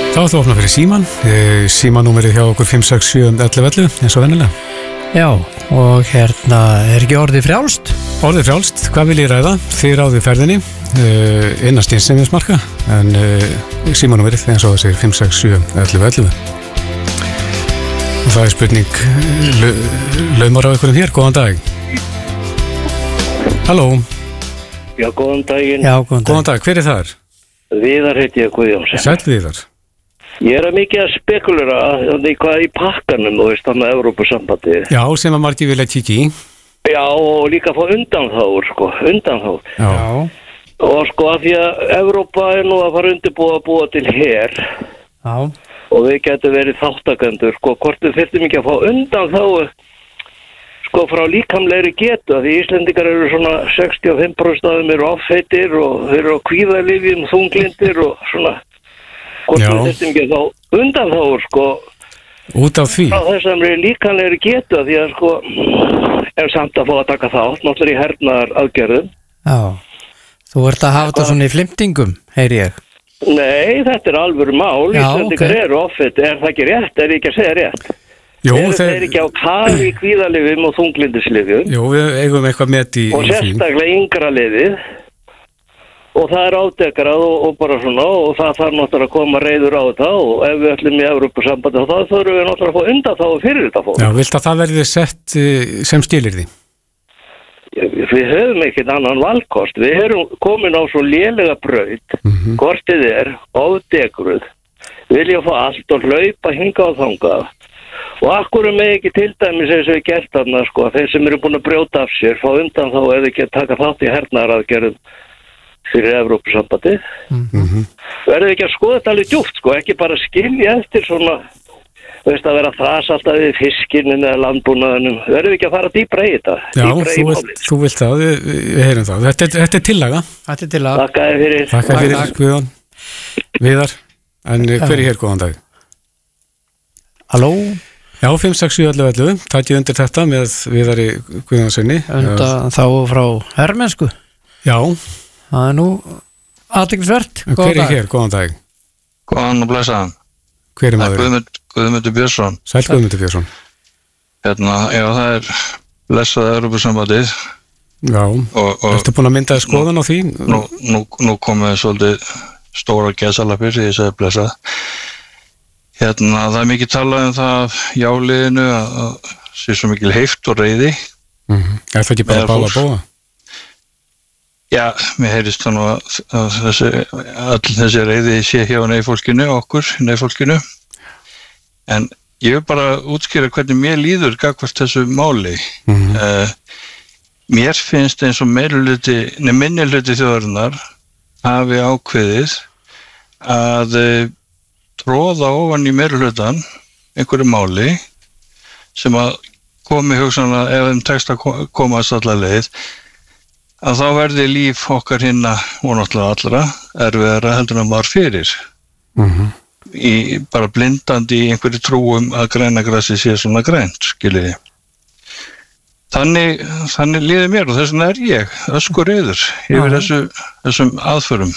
Þá ætlum við að opna fyrir síman. Símanúmerið hjá okkur 56711 eins og vennilega. Já, og hérna er ekki orðið frjálst? Orðið frjálst, hvað vil ég ræða? Þið ráðið ferðinni innan skynsemismarka, en símanúmerið eins og þessi 56711. Og það er spurning laumar á einhverjum hér, góðan dag. Halló. Já, góðan daginn. Já, góðan dag, hver er þar? Viðar heiti ég, Guðjónsson. Sæll Viðar. Ég er að mikið að spekulera hvað í pakkanum, þú veist, það með Evrópusambandi. Já, sem að margir vilja kíkja í. Já, og líka fá undanþágur, undanþágur. Já. Og af því að Evrópa er nú að fara undirbúa að búa til her. Já. Og við getum verið þáttakendur, hvort við þyrftum ekki að fá undanþágu, frá líkamlegri getu, því Íslendingar eru svona 65% af þeim eru offeitir og þeir eru á kvíðalyfjum, þunglindir og svona. Hvort við þyrftum ekki að fá undanþágur, út af því? Frá þessum líkamlegri getu, því að er samt að fá að taka þátt, náttúrulega í hernaðar aðgerðum. Já, þú ert að hafa þetta svona í flimtingum, heyri ég. Nei, þetta er alvöru mál, Íslendingar eru offeitir, er það ekki rétt, er ég ekki að segja rétt? Jó, þeir ekki á kafi í kvíðalyfjum og þunglindislyfjum. Jú, við eigum eitthvað met í og sérstaklega yngra liðið og það er ádekrað og bara svona og það þarf náttúrulega að koma reiður á þetta og ef við ætlum í Evrópusambandi þá þurfum við náttúrulega að fá undanþágu fyrir þetta fólk. Já, vilt að það verði sett sem skilyrði? Við höfum ekkert annan valkost. Við erum komin á svo lélega braut, kortið er ádekruð, vilja fá allt og hlaupa hingað og þangað. Og akkur með ekki til dæmis eins og við gert þarna, þeir sem eru búin að brjóta af sér, fá undan þá eða ekki að taka þátt í hernaðaraðgerðum fyrir Evrópusambandið. Verður ekki að skoða þetta alveg djúpt, ekki bara skilja eftir svona, veist að vera þras alltaf við fiskinin eða landbúnaðinum. Verður ekki að fara dýpra í þetta? Já, þú vilt það, við heyrum það. Þetta er tillaga. Þetta er tillaga. Þakka þér fyrir. Þakka fyrir, Guðjón. Viðar, en hver er hér, góðan dag? Halló? Já, 56711, takk ég undir þetta með Viðari Guðjónssoni. Þá frá hermennsku. Já. Það er nú athyglisvert. Hver er hér, góðan dag? Góðan og blessaðan. Hver er maður? Guðmundur Björnsson. Sæll Guðmundur Björnsson. Já, það er blessað Evrópusambandið. Já, ertu búin að mynda skoðun á því? Nú komið svolítið stóra gesalapir, því ég segi blessað. Það er mikið talað það jáliðinu að sé svo mikil heift og reiði. Er það ekki bara bála bóa? Já, mér heyrist þannig að þessi reiði sé hjá neyfólkinu, okkur, neyfólkinu. En ég vil bara útskýra hvernig mér líður gagnvart þessu máli. Mér finnst eins og minnihluti þjóðarinnar hafi ákveðið að tróða ofan í meirihlutann einhverju máli sem að komi hugsanlega ef þeim tekst að komast alla leið að þá verði líf okkar hinna og náttúrulega allra erfiðara heldur en maður fyrir bara blindandi í einhverju trúum að græna grassi sé svona grænt, skiljiði. Þannig líður mér og þess vegna er ég öskureiður yfir þessum aðförum.